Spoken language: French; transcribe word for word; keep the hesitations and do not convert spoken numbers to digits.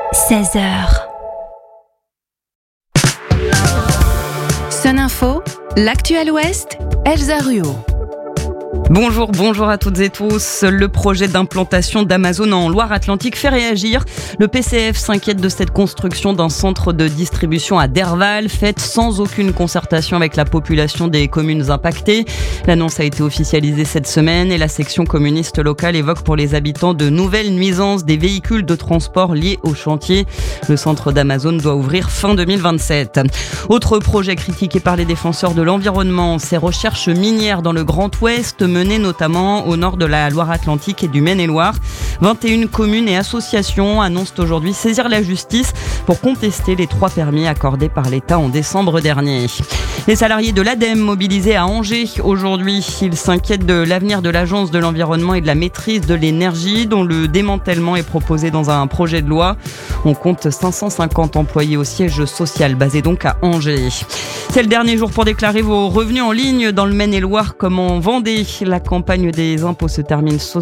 seize heures. Sun Info, l'actuel Ouest, Elsa Ruot. Bonjour, bonjour à toutes et tous. Le projet d'implantation d'Amazon en Loire-Atlantique fait réagir. Le P C F s'inquiète de cette construction d'un centre de distribution à Derval, faite sans aucune concertation avec la population des communes impactées. L'annonce a été officialisée cette semaine et la section communiste locale évoque pour les habitants de nouvelles nuisances des véhicules de transport liés au chantier. Le centre d'Amazon doit ouvrir fin deux mille vingt-sept. Autre projet critiqué par les défenseurs de l'environnement, ces recherches minières dans le Grand Ouest menées notamment au nord de la Loire-Atlantique et du Maine-et-Loire. vingt et une communes et associations annoncent aujourd'hui saisir la justice pour contester les trois permis accordés par l'État en décembre dernier. Les salariés de l'ADEME mobilisés à Angers aujourd'hui, ils s'inquiètent de l'avenir de l'Agence de l'environnement et de la maîtrise de l'énergie dont le démantèlement est proposé dans un projet de loi. On compte cinq cent cinquante employés au siège social basé donc à Angers. C'est le dernier jour pour déclarer vos revenus en ligne dans le Maine-et-Loire comme en Vendée. La campagne des impôts se termine ce